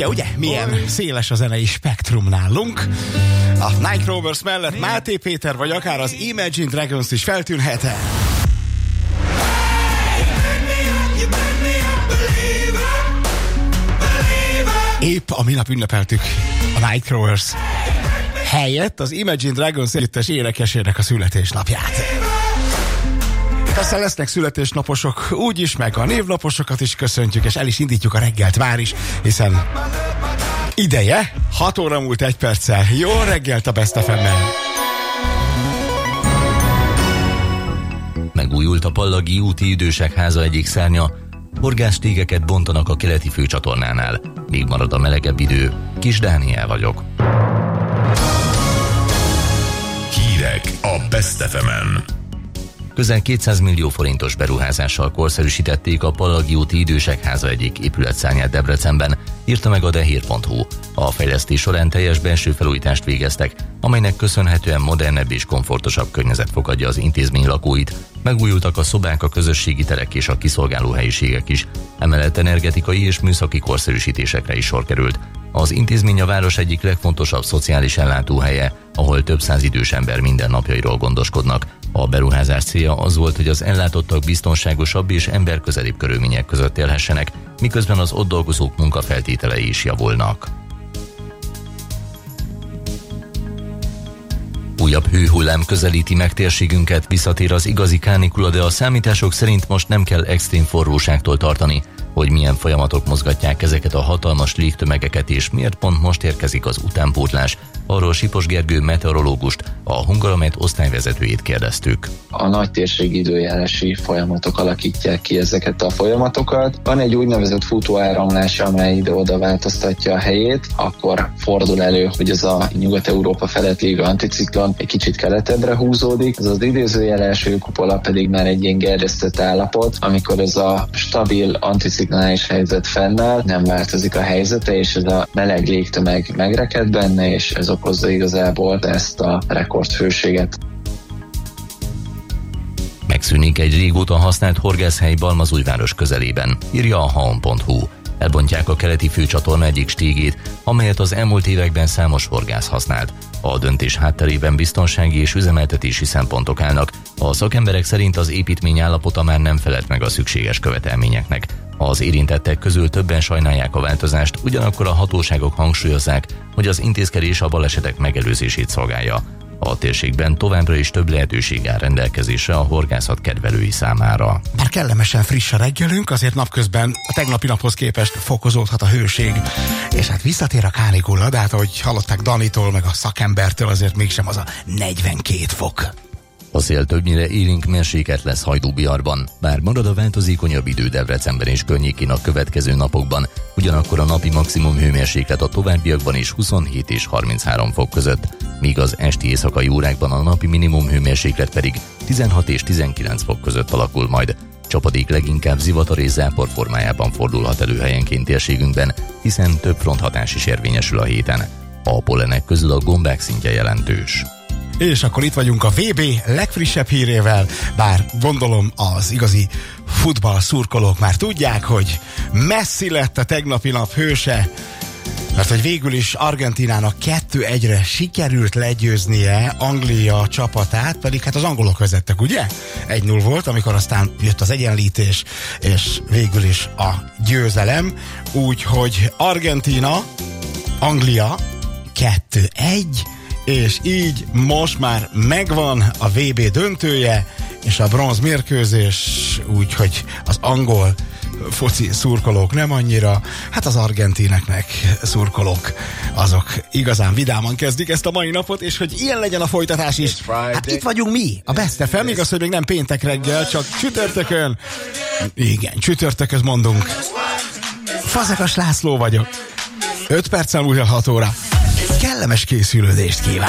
Ugye, milyen széles a zenei spektrum nálunk. A Night Rovers mellett Máté Péter, vagy akár az Imagine Dragons is feltűnhet. Épp a minap ünnepeltük a Night Rovers helyett az Imagine Dragons együttes énekesének a születésnapját. Persze lesznek születésnaposok úgyis, meg a névnaposokat is köszöntjük, és el is indítjuk a reggelt már is, hiszen ideje, 6 óra múlt 1 perccel. Jó reggelt a Best FM-mel! Megújult a Pallagi úti idősek háza egyik szárnya, horgásztégeket bontanak a keleti főcsatornánál. Még marad a melegebb idő. Kis Dániel vagyok. Hírek a Best FM-en. Közel 200 millió forintos beruházással korszerűsítették a Pallagi úti idősek háza egyik épületszárnyát Debrecenben, írta meg a dehír.hu. A fejlesztés során teljes belső felújítást végeztek, amelynek köszönhetően modernebb és komfortosabb környezet fogadja az intézmény lakóit. Megújultak a szobák, a közösségi terek és a kiszolgáló helyiségek is. Emellett energetikai és műszaki korszerűsítésekre is sor került. Az intézmény a város egyik legfontosabb szociális ellátóhelye, ahol több száz idős ember mindennapjairól gondoskodnak. A beruházás célja az volt, hogy az ellátottak biztonságosabb és emberközelibb körülmények között élhessenek, miközben az ott dolgozók munkafeltételei is javulnak. Újabb hőhullám közelíti meg térségünket, visszatér az igazi kánikula, de a számítások szerint most nem kell extrém forróságtól tartani. Hogy milyen folyamatok mozgatják ezeket a hatalmas légtömegeket, és miért pont most érkezik az utánpótlás, arról Sipos Gergő meteorológust, a Hungaramet osztályvezetőjét kérdeztük. A nagy térségi időjárási folyamatok alakítják ki ezeket a folyamatokat. Van egy úgynevezett futóáramlás, amely ide-oda változtatja a helyét, akkor fordul elő, hogy ez a Nyugat-Európa felett lévő anticiklon egy kicsit keletebbre húzódik. Ez az idézőjeles hőkupola pedig már egy ilyen gerjesztett állapot, amikor ez a stabil anticiklonális helyzet fennáll, nem változik a helyzete, és ez a meleg légtömeg megreked benne, és ez okozza igazából ezt a rekordhőséget. Megszűnik egy régóta használt horgászhely Balmazújváros közelében, írja a haon.hu. Elbontják a keleti főcsatorna egyik stégét, amelyet az elmúlt években számos horgász használt. A döntés hátterében biztonsági és üzemeltetési szempontok állnak. A szakemberek szerint az építmény állapota már nem felelt meg a szükséges követelményeknek. Az érintettek közül többen sajnálják a változást, ugyanakkor a hatóságok hangsúlyozzák, hogy az intézkedés a balesetek megelőzését szolgálja. A térségben továbbra is több lehetőség áll rendelkezésre a horgászat kedvelői számára. Bár kellemesen friss a reggelünk, azért napközben a tegnapi naphoz képest fokozódhat a hőség. És hát visszatér a kánikula, de hát ahogy hallották Danitól, meg a szakembertől, azért mégsem az a 42 fok. A szél többnyire élénk mérsékelt lesz Hajdúbiharban, bár marad a változékonyabb idő Debrecenben és környékén a következő napokban, ugyanakkor a napi maximum hőmérséklet a továbbiakban is 27 és 33 fok között, míg az esti éjszakai órákban a napi minimum hőmérséklet pedig 16 és 19 fok között alakul majd. Csapadék leginkább zivatar és zápor formájában fordulhat elő helyenként térségünkben, hiszen több fronthatás is érvényesül a héten. A pollenek közül a gombák szintje jelentős. És akkor itt vagyunk a VB legfrissebb hírével, bár gondolom az igazi futball szurkolók már tudják, hogy Messi lett a tegnapi nap hőse, mert hogy végül is Argentínának 2-1-re sikerült legyőznie Anglia csapatát, pedig hát az angolok vezettek, ugye? 1-0 volt, amikor aztán jött az egyenlítés, és végül is a győzelem, úgyhogy Argentína, Anglia 2-1, és így most már megvan a VB döntője, és a bronz mérkőzés, úgyhogy az angol foci szurkolók nem annyira, hát az argentineknek szurkolók, azok igazán vidáman kezdik ezt a mai napot, és hogy ilyen legyen a folytatás is, hát itt vagyunk mi, a Best FM, igaz, hogy még nem péntek reggel, csak csütörtökön, igen, csütörtököz mondunk. Fazekas László vagyok, 5 perccel újra 6 óra. Kellemes készülődést kívánok!